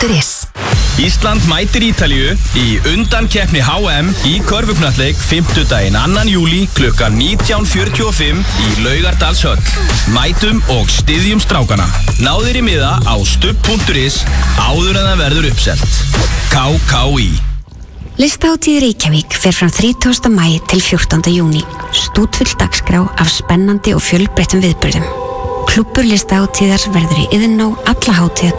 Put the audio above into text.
stup.is. Ísland mætir Ítalíu í undankeppni HM í körfuknattleik 5. daginn 2. júlí klukkan 19:45 í Laugardalshöll. Mætum og styðjum strákana. Náðir í miða á stup.is áður en það verður uppselt. KKÍ. Listahátíð Reykjavík fer fram 30. maí til 14. júní. Stútfull dagskrá af spennandi og fjölbreyttum viðburðum. Klúbbur listahátíðar verður í Iðnó alla hátíða